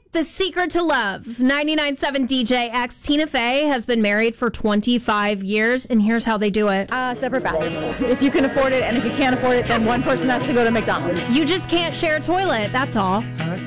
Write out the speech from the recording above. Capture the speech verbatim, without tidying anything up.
The Secret to Love. ninety-nine point seven D J X. Tina Fey has been married for twenty-five years, and here's how they do it. Uh, separate bathrooms. If you can afford it, and if you can't afford it, then one person has to go to McDonald's. You just can't share a toilet, that's all.